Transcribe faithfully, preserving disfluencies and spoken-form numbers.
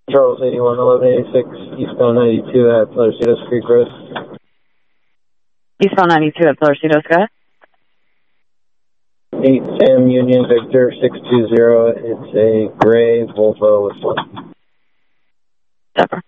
Charles eighty-one eleven eighty-six, eastbound ninety-two at Florecitos Creek Road. Eastbound ninety-two at Florecitos, go ahead. eight Sam Union Victor six two zero, it's a gray Volvo with one. Zephyr.